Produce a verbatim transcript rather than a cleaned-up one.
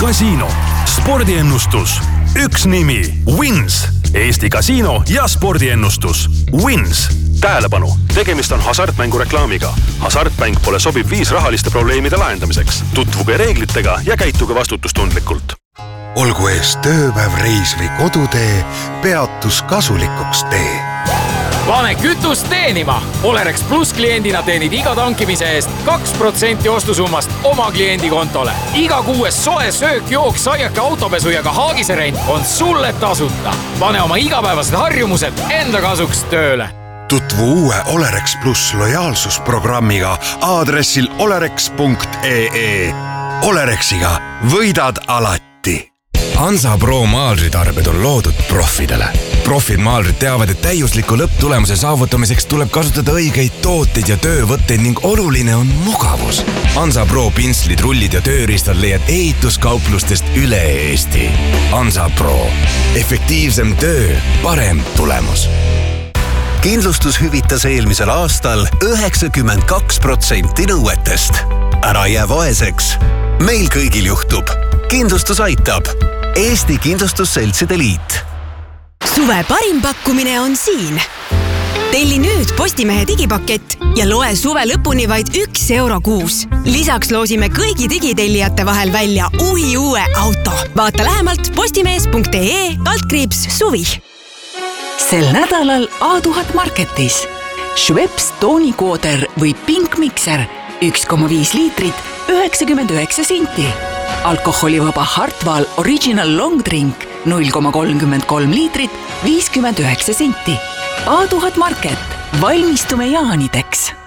Kasiino. Spordiennustus. Üks nimi. Wins. Eesti Kasiino ja spordiennustus. Wins. Tähelepanu, tegemist on hasartmängureklaamiga. Hasartmäng pole sobib viis rahaliste probleemide lahendamiseks. Tutvuge reeglitega ja käituge vastutustundlikult. Olgu ees tööpäev, reis või kodutee, peatus kasulikuks tee. Pane kütust teenima! Olerex Plus kliendina teenid iga tankimise eest kaks protsenti ostusummast oma kliendi kontole. Iga kuues soe söök, jook, saiake, autopesu ja ka haagiserent on sulle tasuta. Pane oma igapäevased harjumused enda kasuks tööle. Tutvu uue Olerex Plus lojaalsusprogrammiga aadressil olerex punkt ee. Olerexiga võidad alati. Hansa Pro maalritarbed on loodud profidele. Profid maalrid teavad, et täiusliku lõpptulemuse saavutamiseks tuleb kasutada õigeid tooteid ja töövõtteid ning oluline on mugavus. Hansa Pro pinslid, rullid ja tööriistad leiad ehituskauplustest üle Eesti. Hansa Pro. Efektiivsem töö, parem tulemus. Kindlustus hüvitas eelmisel aastal üheksakümmend kaks protsenti nõuetest. Ära jää vaeseks. Meil kõigil juhtub. Kindlustus aitab. Eesti Kindlustusseltside Liit. Suve parim pakkumine on siin. Telli nüüd Postimehe digipakett ja loe suve lõpuni vaid üks euro kuus. Lisaks loosime kõigi digitellijate vahel välja uhi uue auto. Vaata lähemalt postimees punkt ee altkriips suvi. Sel nädalal A tuhat Marketis. Schweppes toonikooder või Pink Mixer üks koma viis liitrit üheksakümmend üheksa senti. Alkoholivaba Hartwall Original Long Drink null koma kolmkümmend kolm liitrit viiskümmend üheksa senti. A tuhat Market. Valmistume jaanideks.